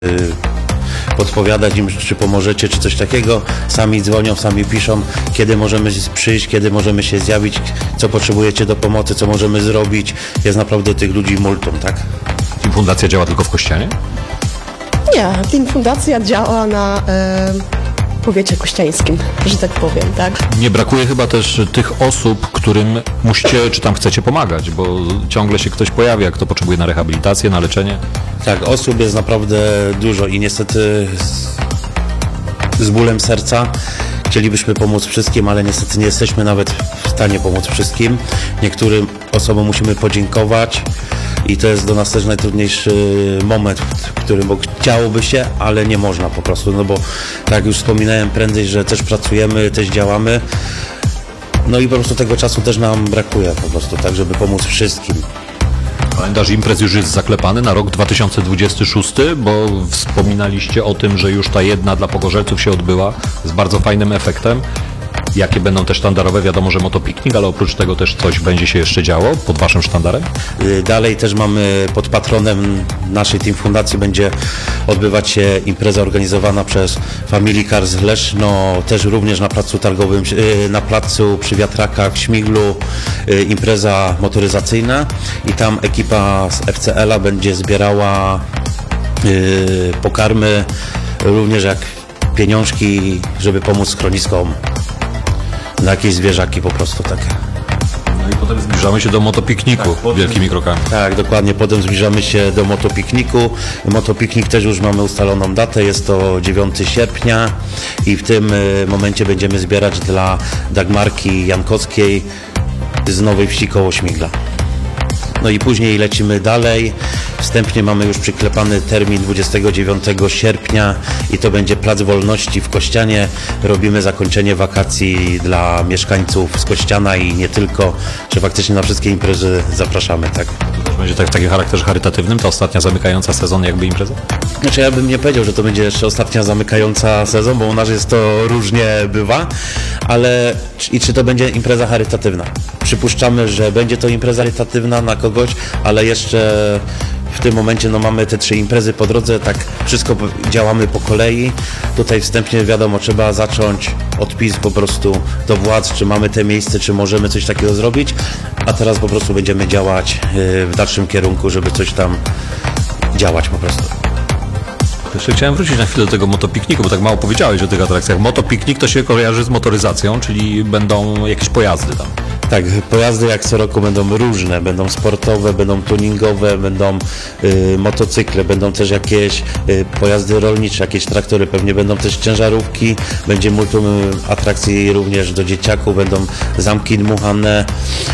podpowiadać im, czy pomożecie, czy coś takiego. Sami dzwonią, sami piszą, kiedy możemy przyjść, kiedy możemy się zjawić, co potrzebujecie do pomocy, co możemy zrobić. Jest naprawdę tych ludzi multum, tak? Team Fundacja działa tylko w Kościanie? Nie, Team Fundacja działa na powiecie kościańskim, że tak powiem, tak? Nie brakuje chyba też tych osób, którym musicie, czy tam chcecie pomagać, bo ciągle się ktoś pojawia, kto potrzebuje na rehabilitację, na leczenie. Tak, osób jest naprawdę dużo i niestety z bólem serca chcielibyśmy pomóc wszystkim, ale niestety nie jesteśmy nawet w stanie pomóc wszystkim. Niektórym osobom musimy podziękować i to jest do nas też najtrudniejszy moment, w którym bo chciałoby się, ale nie można po prostu, no bo tak jak już wspominałem prędzej, że też pracujemy, też działamy, no i po prostu tego czasu też nam brakuje po prostu, tak żeby pomóc wszystkim. Kalendarz imprez już jest zaklepany na rok 2026, bo wspominaliście o tym, że już ta jedna dla pogorzelców się odbyła z bardzo fajnym efektem. Jakie będą te sztandarowe? Wiadomo, że motopiknik, ale oprócz tego też coś będzie się jeszcze działo pod waszym sztandarem? Dalej też mamy pod patronem naszej Team Fundacji będzie odbywać się impreza organizowana przez Family Cars Leszno, też również na placu targowym, na placu przy Wiatrakach w Śmiglu, impreza motoryzacyjna i tam ekipa z FCL-a będzie zbierała pokarmy, również jak pieniążki, żeby pomóc schroniskom na jakieś zwierzaki po prostu takie. No i potem zbliżamy się do motopikniku wielkimi krokami. Tak, dokładnie. Potem zbliżamy się do motopikniku. Motopiknik też już mamy ustaloną datę, jest to 9 sierpnia i w tym momencie będziemy zbierać dla Dagmarki Jankowskiej z Nowej Wsi koło Śmigla. No i później lecimy dalej. Wstępnie mamy już przyklepany termin 29 sierpnia i to będzie Plac Wolności w Kościanie. Robimy zakończenie wakacji dla mieszkańców z Kościana i nie tylko, że faktycznie na wszystkie imprezy zapraszamy, tak? To też będzie tak w takim charakterze charytatywnym, ta ostatnia zamykająca sezon jakby impreza? Znaczy ja bym nie powiedział, że to będzie jeszcze ostatnia zamykająca sezon, bo u nas jest to różnie bywa, ale czy to będzie impreza charytatywna? Przypuszczamy, że będzie to impreza charytatywna na kogoś, ale jeszcze w tym momencie no, mamy te 3 imprezy po drodze, tak wszystko działamy po kolei. Tutaj wstępnie wiadomo, trzeba zacząć odpis po prostu do władz, czy mamy te miejsce, czy możemy coś takiego zrobić, a teraz po prostu będziemy działać w dalszym kierunku, żeby coś tam działać po prostu. Jeszcze chciałem wrócić na chwilę do tego motopikniku, bo tak mało powiedziałeś o tych atrakcjach. Motopiknik to się kojarzy z motoryzacją, czyli będą jakieś pojazdy tam. Tak, pojazdy jak co roku będą różne, będą sportowe, będą tuningowe, będą motocykle, będą też jakieś pojazdy rolnicze, jakieś traktory, pewnie będą też ciężarówki, będzie multum atrakcji również do dzieciaków, będą zamki dmuchane,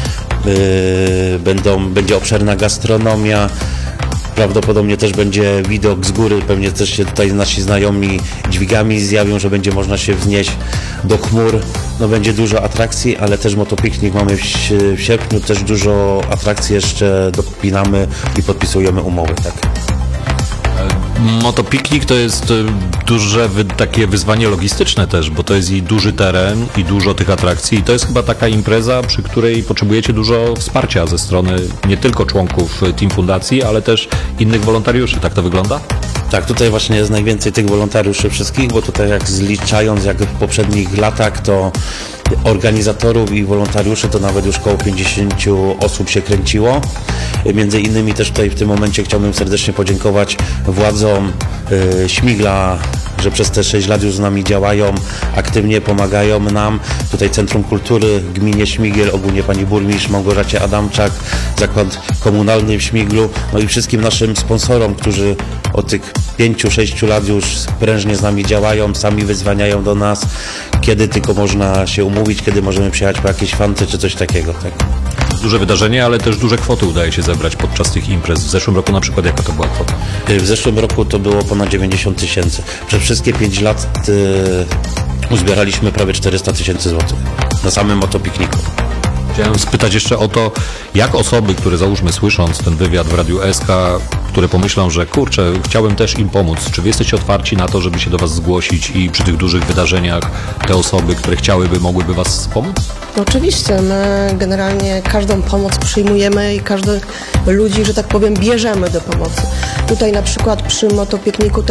będzie obszerna gastronomia. Prawdopodobnie też będzie widok z góry, pewnie też się tutaj nasi znajomi dźwigami zjawią, że będzie można się wznieść do chmur. No będzie dużo atrakcji, ale też motopiknik mamy w sierpniu, też dużo atrakcji jeszcze dopinamy i podpisujemy umowy, tak. Motopiknik to jest duże takie wyzwanie logistyczne też, bo to jest i duży teren, i dużo tych atrakcji i to jest chyba taka impreza, przy której potrzebujecie dużo wsparcia ze strony nie tylko członków Team Fundacji, ale też innych wolontariuszy. Tak to wygląda? Tak, tutaj właśnie jest najwięcej tych wolontariuszy wszystkich, bo tutaj jak zliczając jak w poprzednich latach, to organizatorów i wolontariuszy to nawet już około 50 osób się kręciło. Między innymi też tutaj w tym momencie chciałbym serdecznie podziękować władzom Śmigla, że przez te 6 lat już z nami działają, aktywnie pomagają nam. Tutaj Centrum Kultury w gminie Śmigiel, ogólnie pani burmistrz Małgorzacie Adamczak, Zakład Komunalny w Śmiglu, no i wszystkim naszym sponsorom, którzy od tych 5-6 lat już prężnie z nami działają, sami wyzwaniają do nas, kiedy tylko można się umówić, kiedy możemy przyjechać po jakieś fanty czy coś takiego. Tak. Duże wydarzenie, ale też duże kwoty udaje się zebrać podczas tych imprez. W zeszłym roku na przykład jaka to była kwota? W zeszłym roku to było ponad 90 000. Przez wszystkie 5 lat uzbieraliśmy prawie 400 000 złotych na samym motopikniku. Chciałem spytać jeszcze o to, jak osoby, które załóżmy słysząc ten wywiad w Radiu SK, które pomyślą, że kurczę, chciałbym też im pomóc. Czy wy jesteście otwarci na to, żeby się do was zgłosić i przy tych dużych wydarzeniach te osoby, które chciałyby, mogłyby was wspomóc? No oczywiście, my generalnie każdą pomoc przyjmujemy i każdych ludzi, że tak powiem, bierzemy do pomocy. Tutaj na przykład przy motopikniku